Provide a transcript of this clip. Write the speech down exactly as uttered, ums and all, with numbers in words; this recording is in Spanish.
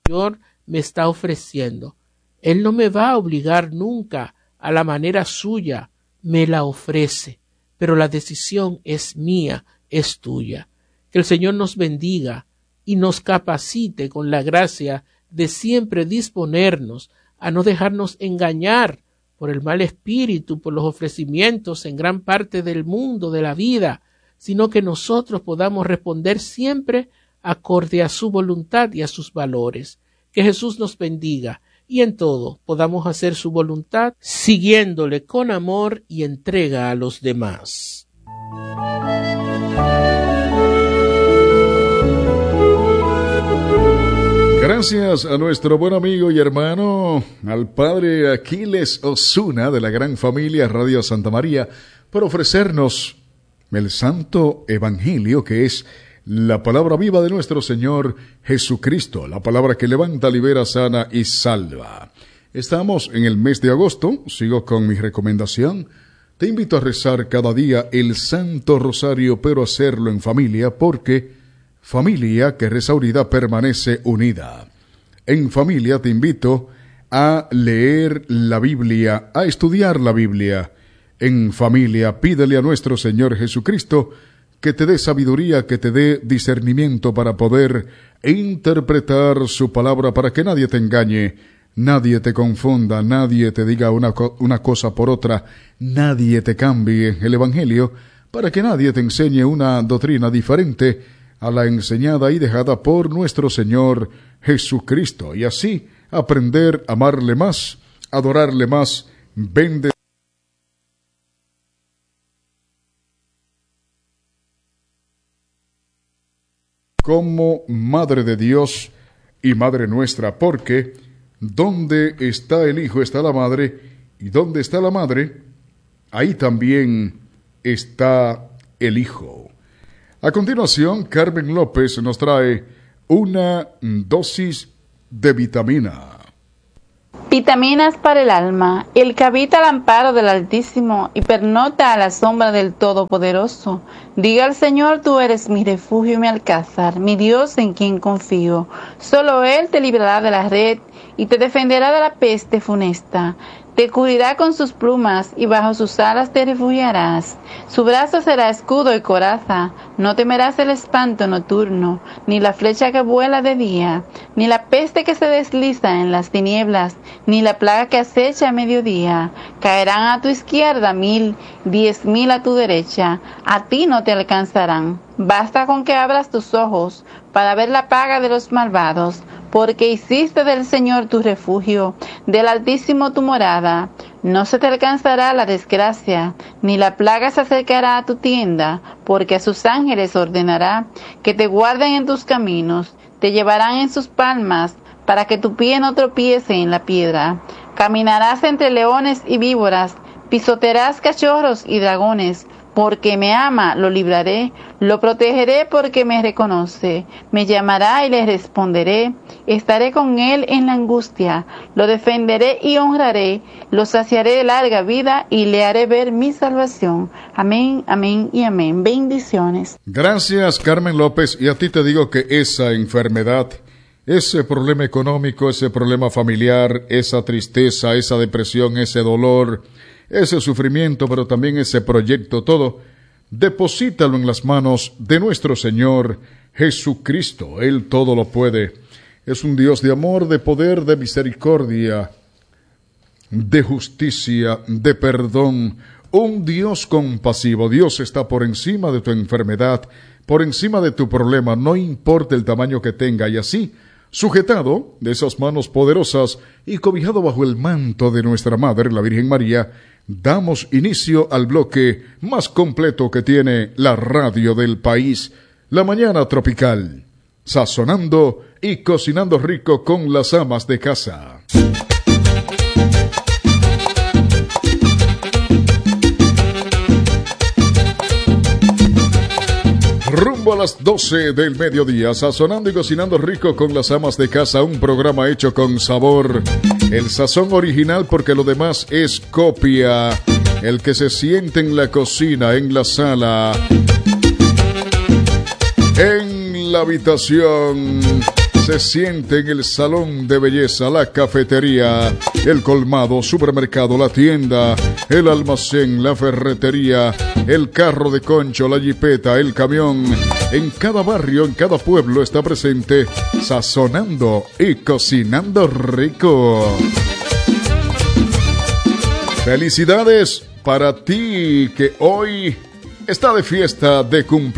Señor me está ofreciendo. Él no me va a obligar nunca a la manera suya, me la ofrece, pero la decisión es mía, es tuya. Que el Señor nos bendiga y nos capacite con la gracia de siempre disponernos a no dejarnos engañar por el mal espíritu, por los ofrecimientos en gran parte del mundo, de la vida, sino que nosotros podamos responder siempre acorde a su voluntad y a sus valores. Que Jesús nos bendiga y en todo podamos hacer su voluntad, siguiéndole con amor y entrega a los demás. Gracias a nuestro buen amigo y hermano, al padre Aquiles Osuna de la gran familia Radio Santa María, por ofrecernos el Santo Evangelio, que es la palabra viva de nuestro Señor Jesucristo, la palabra que levanta, libera, sana y salva. Estamos en el mes de agosto, sigo con mi recomendación. Te invito a rezar cada día el Santo Rosario, pero hacerlo en familia, porque familia que reza unida permanece unida. En familia te invito a leer la Biblia, a estudiar la Biblia. En familia pídele a nuestro Señor Jesucristo que te dé sabiduría, que te dé discernimiento para poder interpretar su palabra, para que nadie te engañe, nadie te confunda, nadie te diga una, co- una cosa por otra, nadie te cambie el Evangelio, para que nadie te enseñe una doctrina diferente a la enseñada y dejada por nuestro Señor Jesucristo, y así aprender a amarle más, adorarle más, bendecirle como Madre de Dios y Madre nuestra, porque donde está el Hijo está la Madre, y donde está la Madre, ahí también está el Hijo. A continuación, Carmen López nos trae una dosis de vitamina. Vitaminas para el alma. El que habita al amparo del Altísimo y pernocta a la sombra del Todopoderoso. Diga al Señor, tú eres mi refugio y mi alcázar, mi Dios en quien confío. Solo Él te librará de la red y te defenderá de la peste funesta. Te cubrirá con sus plumas y bajo sus alas te refugiarás. Su brazo será escudo y coraza. No temerás el espanto nocturno, ni la flecha que vuela de día, ni la peste que se desliza en las tinieblas, ni la plaga que acecha a mediodía. Caerán a tu izquierda mil, diez mil a tu derecha. A ti no te alcanzarán. Basta con que abras tus ojos para ver la paga de los malvados, porque hiciste del Señor tu refugio, del Altísimo tu morada. No se te alcanzará la desgracia, ni la plaga se acercará a tu tienda, porque a sus ángeles ordenará que te guarden en tus caminos, te llevarán en sus palmas, para que tu pie no tropiece en la piedra. Caminarás entre leones y víboras, pisotearás cachorros y dragones. Porque me ama, lo libraré, lo protegeré porque me reconoce. Me llamará y le responderé. Estaré con él en la angustia. Lo defenderé y honraré. Lo saciaré de larga vida y le haré ver mi salvación. Amén, amén y amén. Bendiciones. Gracias, Carmen López. Y a ti te digo que esa enfermedad, ese problema económico, ese problema familiar, esa tristeza, esa depresión, ese dolor, ese sufrimiento, pero también ese proyecto, todo, deposítalo en las manos de nuestro Señor Jesucristo. Él todo lo puede. Es un Dios de amor, de poder, de misericordia, de justicia, de perdón. Un Dios compasivo. Dios está por encima de tu enfermedad, por encima de tu problema, no importa el tamaño que tenga, y así, sujetado de esas manos poderosas y cobijado bajo el manto de nuestra Madre, la Virgen María, damos inicio al bloque más completo que tiene la radio del país, La Mañana Tropical, sazonando y cocinando rico con las amas de casa. Rumbo a las doce del mediodía, sazonando y cocinando rico con las amas de casa, un programa hecho con sabor, el sazón original porque lo demás es copia, el que se siente en la cocina, en la sala, en la habitación, se siente en el salón de belleza, la cafetería, el colmado, supermercado, la tienda, el almacén, la ferretería, el carro de concho, la jipeta, el camión. En cada barrio, en cada pueblo está presente, sazonando y cocinando rico. Felicidades para ti que hoy está de fiesta de cumpleaños.